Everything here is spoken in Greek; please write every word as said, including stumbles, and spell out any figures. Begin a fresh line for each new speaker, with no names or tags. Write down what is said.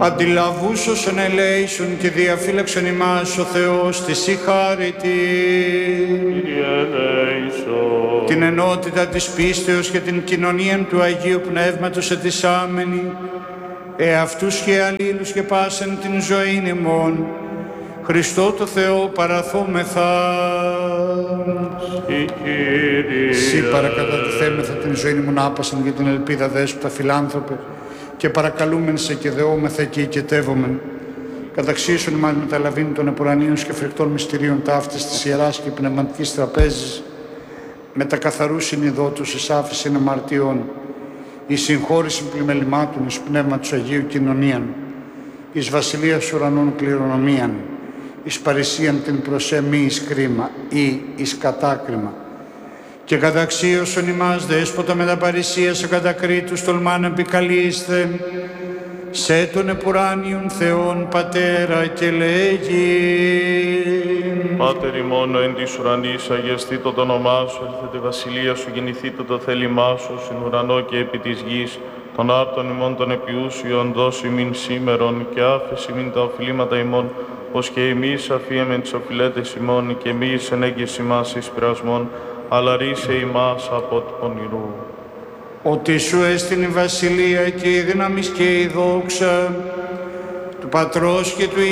Αντιλαβούς όσων ελέησον και διαφύλαξον ημάς ο Θεός της η χάρητη.
Κύριε ελέησον.
Την ενότητα της πίστεως και την κοινωνία του Αγίου Πνεύματος ετισάμενη, εαυτούς και αλλήλους και πάσαν την ζωήν ημών, Χριστό το Θεό παραθόμεθα.
Συ Κύριε.
Συ παρακατατηθέμεθα την ζωή μου άπασαν για την ελπίδα δέσποτα φιλάνθρωπε και παρακαλούμεν σε και δεόμεθα και οικετεύομεν. Καταξίωσον ημάς μεταλαβήν των επουρανίων και φρικτών μυστηρίων ταύτης της Ιεράς και Πνευματικής Τραπέζης με τα καθαρού συνειδότους εις άφησιν αμαρτιών, εις συγχώρησιν πλημελημάτων εις πνεύμα του Αγίου κοινωνίαν, εις βασιλείας ουρανών κληρονομίαν, εις παρησίαν την προσέμη εις κρίμα ή εις κατάκριμα. Και καταξίωσον ημάς δέσποτα με τα παρησίας ακατακρίτους τολμάν επικαλείστε, σε τον επουράνιον Θεόν Πατέρα και λέγει.
Πάτερ ημών εν της ουρανής, αγιαστήτω το όνομά σου, έρθετε βασιλεία σου, γεννηθήτω το θέλημά σου, στην ουρανό και επί της γης. Των άρτων ημών των επιούσιων δώσει ημίν σήμερον και άφεση ημίν τα οφειλήματα ημών, ως και εμείς αφίεμεν τις οφειλέτες ημών και εμείς ενέγγες ημάς εις πειρασμών, αλλά ρίσε ημάς από του πονηρού.
Ότι σου έστειν η βασιλεία και η δύναμις και η δόξα του Πατρός και του